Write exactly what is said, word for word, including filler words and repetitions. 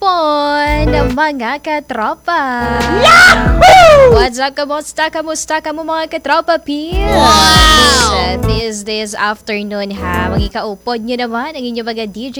hapon, mga katropa! Yahoo! What's up, kamusta, kamusta ka mo mga katropa, Pils? Wow! This, this afternoon ha, magikaupod nyo naman ang inyong mga D J